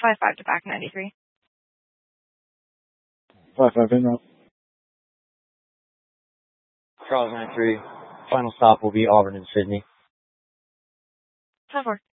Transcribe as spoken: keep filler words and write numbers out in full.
five five to back ninety-three. five five in route. Charles nine three. Final stop will be Auburn and Sydney. five four.